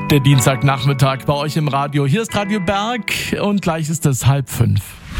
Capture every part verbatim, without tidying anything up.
Der Dienstagnachmittag bei euch im Radio. Hier ist Radio Berg und gleich ist es halb fünf.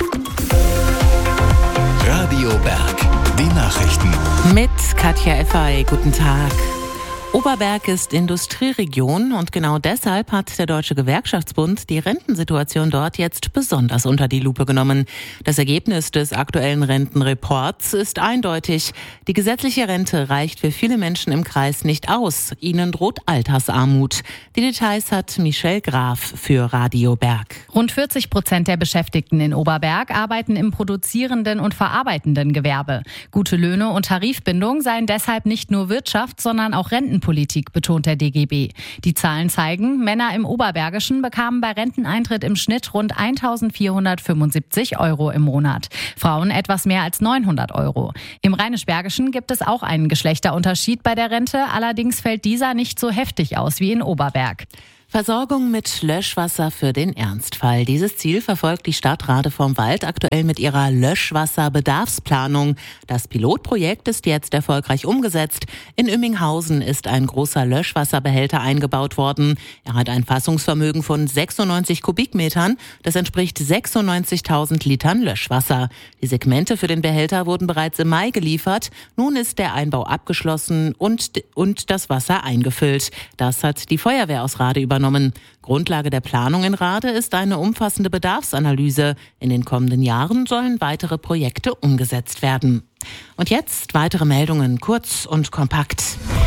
Radio Berg, die Nachrichten. Mit Katja Effay, guten Tag. Oberberg ist Industrieregion und genau deshalb hat der Deutsche Gewerkschaftsbund die Rentensituation dort jetzt besonders unter die Lupe genommen. Das Ergebnis des aktuellen Rentenreports ist eindeutig. Die gesetzliche Rente reicht für viele Menschen im Kreis nicht aus. Ihnen droht Altersarmut. Die Details hat Michelle Graf für Radio Berg. Rund vierzig Prozent der Beschäftigten in Oberberg arbeiten im produzierenden und verarbeitenden Gewerbe. Gute Löhne und Tarifbindung seien deshalb nicht nur Wirtschaft, sondern auch Rentenpolitik. Politik, betont der D G B. Die Zahlen zeigen, Männer im Oberbergischen bekamen bei Renteneintritt im Schnitt rund eintausendvierhundertfünfundsiebzig Euro im Monat. Frauen etwas mehr als neunhundert Euro. Im Rheinisch-Bergischen gibt es auch einen Geschlechterunterschied bei der Rente, allerdings fällt dieser nicht so heftig aus wie in Oberberg. Versorgung mit Löschwasser für den Ernstfall. Dieses Ziel verfolgt die Stadt Rade vom Wald aktuell mit ihrer Löschwasserbedarfsplanung. Das Pilotprojekt ist jetzt erfolgreich umgesetzt. In Ümminghausen ist ein großer Löschwasserbehälter eingebaut worden. Er hat ein Fassungsvermögen von sechsundneunzig Kubikmetern. Das entspricht sechsundneunzigtausend Litern Löschwasser. Die Segmente für den Behälter wurden bereits im Mai geliefert. Nun ist der Einbau abgeschlossen und, und das Wasser eingefüllt. Das hat die Feuerwehr aus Rade übernommen. Grundlage der Planung in Rade ist eine umfassende Bedarfsanalyse. In den kommenden Jahren sollen weitere Projekte umgesetzt werden. Und jetzt weitere Meldungen, kurz und kompakt.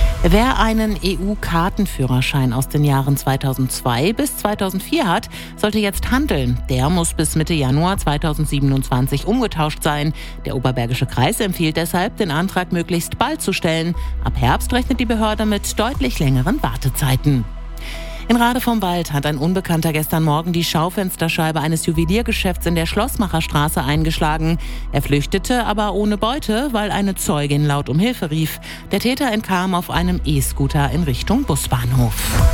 Wer einen E U-Kartenführerschein aus den Jahren zweitausendzwei bis zweitausendvier hat, sollte jetzt handeln. Der muss bis Mitte Januar zweitausendsiebenundzwanzig umgetauscht sein. Der Oberbergische Kreis empfiehlt deshalb, den Antrag möglichst bald zu stellen. Ab Herbst rechnet die Behörde mit deutlich längeren Wartezeiten. In Rade vom Wald hat ein Unbekannter gestern Morgen die Schaufensterscheibe eines Juweliergeschäfts in der Schlossmacherstraße eingeschlagen. Er flüchtete, aber ohne Beute, weil eine Zeugin laut um Hilfe rief. Der Täter entkam auf einem E-Scooter in Richtung Busbahnhof.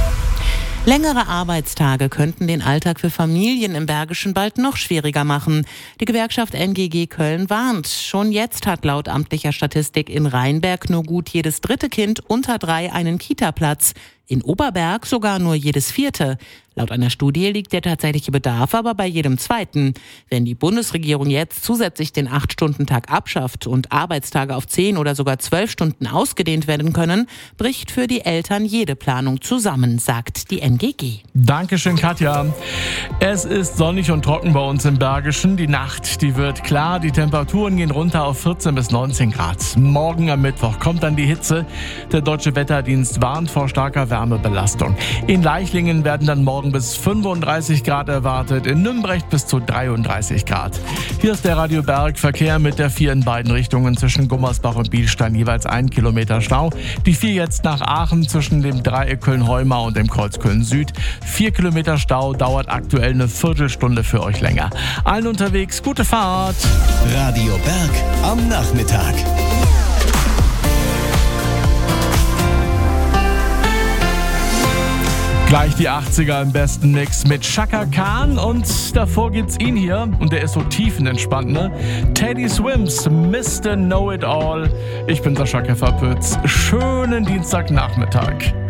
Längere Arbeitstage könnten den Alltag für Familien im Bergischen bald noch schwieriger machen. Die Gewerkschaft N G G Köln warnt. Schon jetzt hat laut amtlicher Statistik in Rheinberg nur gut jedes dritte Kind unter drei einen Kita-Platz. In Oberberg sogar nur jedes vierte. Laut einer Studie liegt der tatsächliche Bedarf aber bei jedem zweiten. Wenn die Bundesregierung jetzt zusätzlich den acht-Stunden-Tag abschafft und Arbeitstage auf zehn oder sogar zwölf Stunden ausgedehnt werden können, bricht für die Eltern jede Planung zusammen, sagt die N G G. Dankeschön, Katja. Es ist sonnig und trocken bei uns im Bergischen. Die Nacht, die wird klar. Die Temperaturen gehen runter auf vierzehn bis neunzehn Grad. Morgen am Mittwoch kommt dann die Hitze. Der Deutsche Wetterdienst warnt vor starker Wärmebelastung. In Leichlingen werden dann morgen bis fünfunddreißig Grad erwartet, in Nümbrecht bis zu dreiunddreißig Grad. Hier ist der Radio Berg. Verkehr mit der vier in beiden Richtungen zwischen Gummersbach und Bielstein, jeweils ein Kilometer Stau. Die vier jetzt nach Aachen zwischen dem Dreieck Köln-Heumar und dem Kreuz Köln-Süd. Vier Kilometer Stau, dauert aktuell eine Viertelstunde für euch länger. Allen unterwegs, gute Fahrt. Radio Berg am Nachmittag. Gleich die achtziger im besten Mix mit Chaka Khan und davor gibt's ihn hier und der ist so tiefenentspannt, ne? Teddy Swims, Mister Know It All. Ich bin Sascha Keffer-Pütz. Schönen Dienstagnachmittag.